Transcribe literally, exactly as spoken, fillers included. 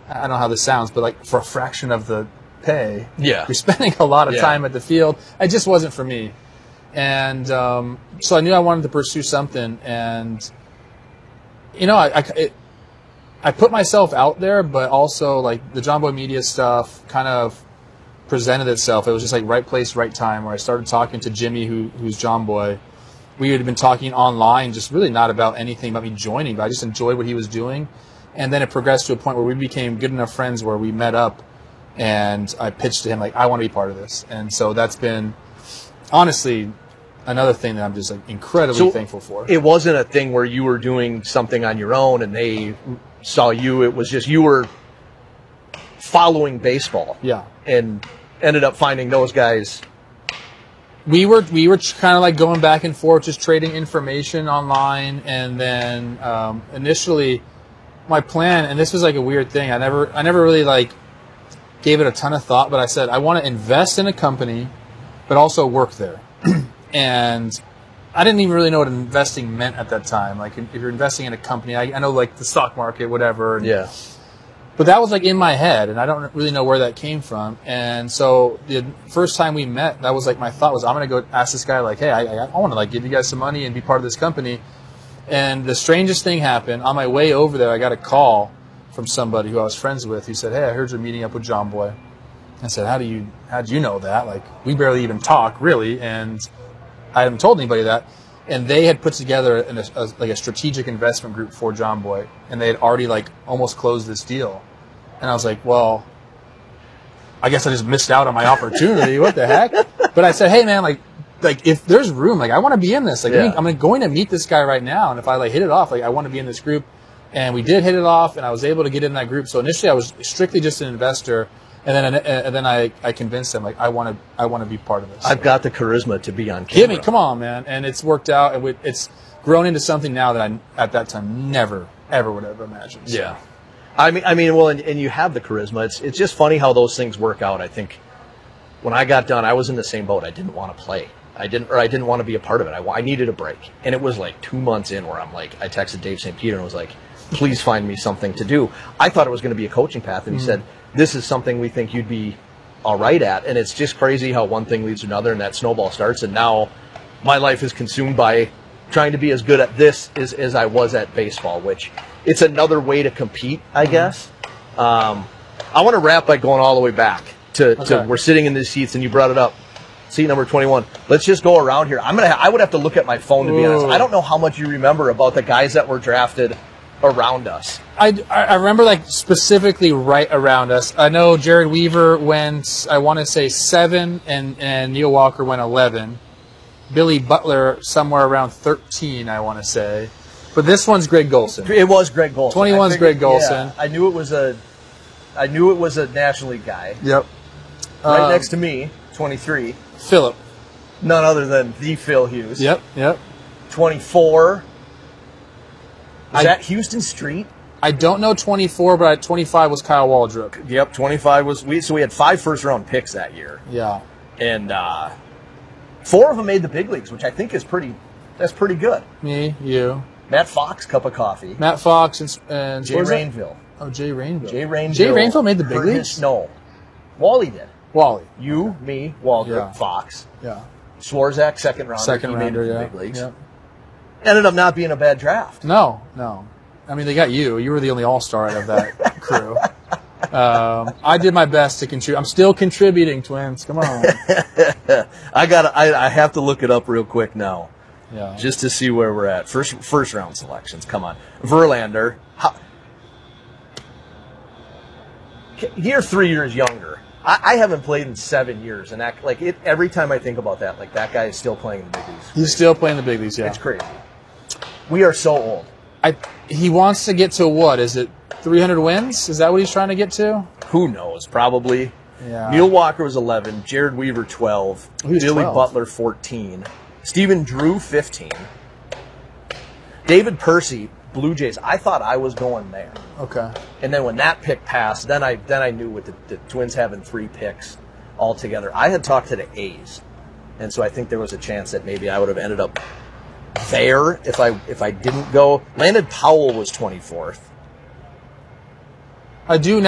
I don't know how this sounds, but like for a fraction of the pay, yeah. you're spending a lot of yeah. time at the field. It just wasn't for me. And um, so I knew I wanted to pursue something. And, you know, I, I, it, I put myself out there, but also like the John Boy Media stuff kind of presented itself. It was just like right place, right time, where I started talking to Jimmy, who who's John Boy. We had been talking online, just really not about anything about me joining, but I just enjoyed what he was doing. And then it progressed to a point where we became good enough friends where we met up, and I pitched to him, like, I want to be part of this. And so that's been, honestly, another thing that I'm just like incredibly so thankful for. It wasn't a thing where you were doing something on your own and they saw you. It was just you were following baseball. Yeah. And ended up finding those guys. We were we were kind of like going back and forth, just trading information online. And then um, initially, my plan, and this was like a weird thing. I never I never really like gave it a ton of thought, but I said I want to invest in a company, but also work there. And I didn't even really know what investing meant at that time. Like if you're investing in a company, I, I know like the stock market, whatever. And, yeah. But that was like in my head, and I don't really know where that came from. And so the first time we met, that was like my thought was, I'm going to go ask this guy, like, hey, I, I, I want to like give you guys some money and be part of this company. And the strangest thing happened. On my way over there, I got a call from somebody who I was friends with. He said, hey, I heard you're meeting up with John Boy. I said, how do you how do you know that? Like, we barely even talk, really, and I hadn't told anybody that. And they had put together an, a, a, like a strategic investment group for John Boy, and they had already like almost closed this deal. And I was like, well, I guess I just missed out on my opportunity. What the heck? But I said, hey, man, like, like if there's room, like I want to be in this. Like yeah. I'm going to meet this guy right now, and if I like hit it off, like I want to be in this group. And we did hit it off, and I was able to get in that group. So initially, I was strictly just an investor. And then, and then I, I convinced them, like, I want to, I want to be part of this. I've got the charisma to be on camera. Give me, come on, man. And it's worked out. It would, it's grown into something now that I, at that time, never, ever would have imagined. So. Yeah. I mean, I mean, well, and, and you have the charisma. It's, it's just funny how those things work out. I think when I got done, I was in the same boat. I didn't want to play. I didn't, or I didn't want to be a part of it. I, I needed a break. And it was like two months in where I'm like, I texted Dave Saint Peter and was like, please find me something to do. I thought it was going to be a coaching path. And he mm-hmm. said, this is something we think you'd be all right at. And it's just crazy how one thing leads to another and that snowball starts. And now my life is consumed by trying to be as good at this as, as I was at baseball, which it's another way to compete, I mm-hmm. guess. Um, I want to wrap by going all the way back to, okay. to we're sitting in these seats and you brought it up. Seat number twenty-one. Let's just go around here. I'm gonna. I would have to look at my phone to be Ooh. honest. I don't know how much you remember about the guys that were drafted around us. I, I remember like specifically right around us. I know Jared Weaver went, I want to say seven, and, and Neil Walker went eleven. Billy Butler somewhere around thirteen, I want to say. But this one's Greg Golson. It was Greg Golson. twenty-one's Greg Golson. Yeah, I knew it was a, I knew it was a National League guy. Yep. Right um, next to me, twenty-three. Phillip. None other than the Phil Hughes. Yep. Yep. twenty-four. Is I, that Houston Street? I don't know twenty-four, but at twenty-five was Kyle Waldrop. Yep, twenty-five was we. So we had five first-round picks that year. Yeah, and uh, four of them made the big leagues, which I think is pretty. That's pretty good. Me, you, Matt Fox, cup of coffee. Matt Fox and, and Jay Rainville. Oh, Jay Rainville. Jay Rainville. Jay Rainville made the big leagues. No, Wally did. Wally. You, me, Walker, yeah. Fox. Yeah. Swarzak, second rounder. Second he rounder, made it yeah. the big leagues. Yep. Ended up not being a bad draft. No, no. I mean, they got you. You were the only all-star out of that crew. Um, I did my best to contribute. I'm still contributing, Twins. Come on. I got. I, I have to look it up real quick now, yeah, just to see where we're at. First, first round selections. Come on, Verlander. How, you're three years younger. I, I haven't played in seven years, and that like it. Every time I think about that, like that guy is still playing in the big leagues. He's still playing the big leagues. Yeah, it's crazy. We are so old. I. He wants to get to what? Is it three hundred wins? Is that what he's trying to get to? Who knows? Probably. Yeah. Neil Walker was eleven. Jared Weaver twelve. Who's Billy twelve? Butler fourteen. Stephen Drew fifteen. David Percy, Blue Jays. I thought I was going there. Okay. And then when that pick passed, then I then I knew with the, the Twins having three picks altogether. I had talked to the A's, and so I think there was a chance that maybe I would have ended up there if I if I didn't go. Landon Powell was twenty-fourth. I do now.